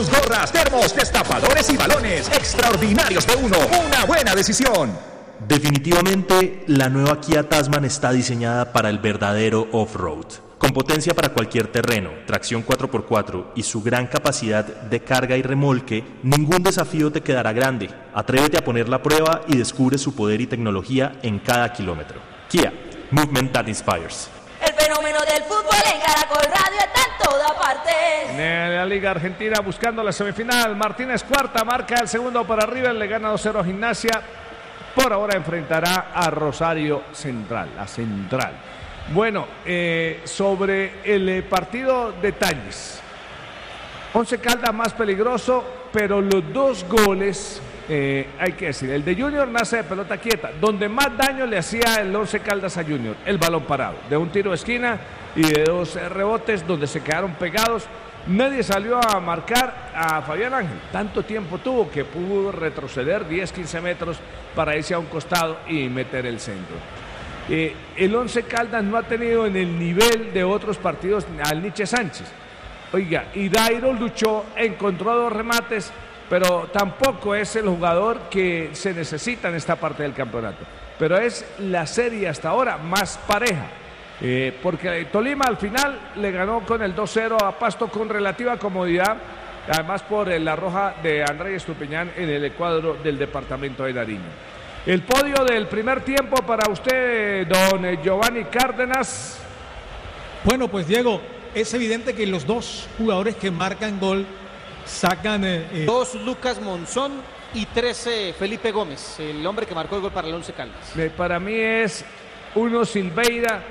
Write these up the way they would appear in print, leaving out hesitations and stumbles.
Gorras, termos, destapadores y balones extraordinarios de uno. Una buena decisión. Definitivamente, la nueva Kia Tasman está diseñada para el verdadero off-road. Con potencia para cualquier terreno, tracción 4x4 y su gran capacidad de carga y remolque, ningún desafío te quedará grande. Atrévete a poner la prueba y descubre su poder y tecnología en cada kilómetro. Kia, movement that inspires. El fenómeno del fútbol en Caracol Radio está en toda parte. En la Liga Argentina buscando la semifinal, Martínez Cuarta marca el segundo para River, le gana 2-0 a Gimnasia. Por ahora enfrentará a Rosario Central, la Central. Bueno, sobre el partido, detalles. Once Caldas más peligroso, pero los dos goles, hay que decir, el de Junior nace de pelota quieta. Donde más daño le hacía el Once Caldas a Junior, el balón parado, de un tiro de esquina y de dos rebotes donde se quedaron pegados. Nadie salió a marcar a Fabián Ángel. Tanto tiempo tuvo que pudo retroceder 10-15 metros para irse a un costado y meter el centro. El Once Caldas no ha tenido en el nivel de otros partidos al Nietzsche Sánchez. Oiga, y Dairo luchó, encontró dos remates, pero tampoco es el jugador que se necesita en esta parte del campeonato. Pero es la serie hasta ahora más pareja. Porque Tolima al final le ganó con el 2-0 a Pasto con relativa comodidad, además por la roja de Andrés Estupiñán en el cuadro del departamento de Nariño. El podio del primer tiempo para usted, don Giovanni Cárdenas. Bueno, pues Diego, es evidente que los dos jugadores que marcan gol sacan... Dos Lucas Monzón y 13 Felipe Gómez, el hombre que marcó el gol para el Once Caldas. Para mí es uno Silveira,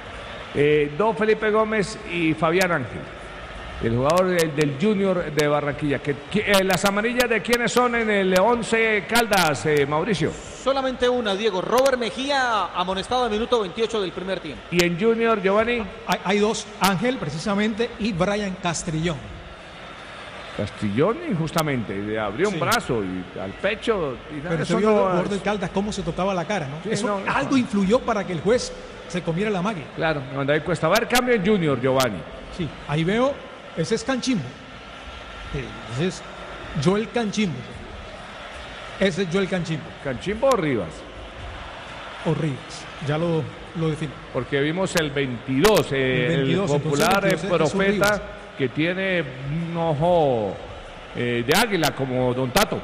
dos Felipe Gómez y Fabián Ángel, el jugador del Junior de Barranquilla. ¿Las amarillas de quiénes son en el Once Caldas, Mauricio? Solamente una, Diego. Robert Mejía, amonestado al minuto 28 del primer tiempo. ¿Y en Junior, Giovanni? Hay dos, Ángel precisamente y Brian Castrillón. Castrillón, justamente, le abrió un brazo y al pecho. Y pero se vio el jugador del Caldas cómo se tocaba la cara, ¿no? Sí, eso algo influyó para que el juez se comiera la magia. Claro, David Cuesta. Va a haber cambio en Junior, Giovanni. Sí, ahí veo, ese es Canchimbo. Ese es Joel Canchimbo. Ese es Joel Canchimbo. ¿Canchimbo o Rivas? O Rivas, ya lo defino. Porque vimos el 22, el popular profeta que tiene un ojo de águila como Don Tato.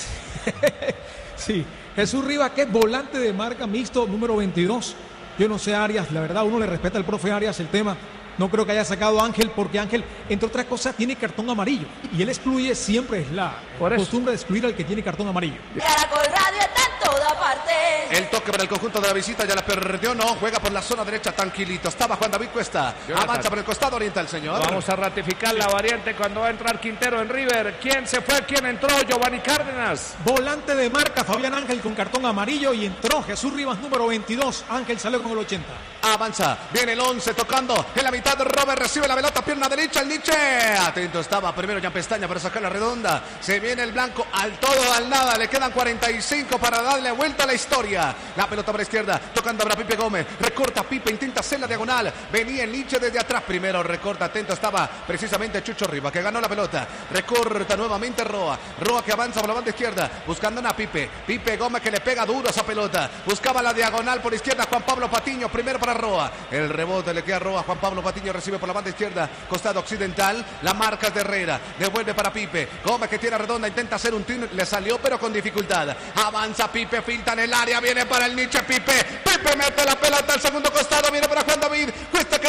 Sí, Jesús Rivas, que es volante de marca mixto, número 22. Yo no sé, Arias, la verdad, uno le respeta al profe Arias el tema. No creo que haya sacado a Ángel, porque Ángel, entre otras cosas, tiene cartón amarillo. Y él excluye, siempre es la costumbre de excluir al que tiene cartón amarillo. Caracol Radio está en toda parte. El toque para el conjunto de la visita, ya la perdió, no, juega por la zona derecha, tranquilito. Estaba Juan David Cuesta, avanza por el costado, orienta el señor. Vamos a ratificar la variante cuando va a entrar Quintero en River. ¿Quién se fue? ¿Quién entró? Giovanni Cárdenas. Volante de marca, Fabián Ángel con cartón amarillo y entró Jesús Rivas, número 22. Ángel salió con el 80. Avanza, viene el 11 tocando en la mitad, Robert recibe la pelota, pierna derecha, el Nietzsche. Atento estaba primero Jan Pestaña para sacar la redonda. Se viene el blanco al todo, al nada. Le quedan 45 para darle vuelta a la historia. La pelota para la izquierda, tocando para Pipe Gómez. Recorta Pipe, intenta hacer la diagonal. Venía el Nietzsche desde atrás. Primero recorta, atento estaba precisamente Chucho Rivas, que ganó la pelota. Recorta nuevamente Roa. Roa que avanza por la banda izquierda, buscando a Pipe. Pipe Gómez que le pega duro a esa pelota. Buscaba la diagonal por izquierda, Juan Pablo Patiño. Primero para Roa. El rebote le queda a Roa. Juan Pablo Patiño recibe por la banda izquierda, costado occidental. La marca de Herrera. Devuelve para Pipe. Gómez que tiene redonda, intenta hacer un tiro. Le salió, pero con dificultad. Avanza Pipe, filtra en el área. Viene para el Nietzsche Pipe. Pipe mete la pelota al segundo costado. Viene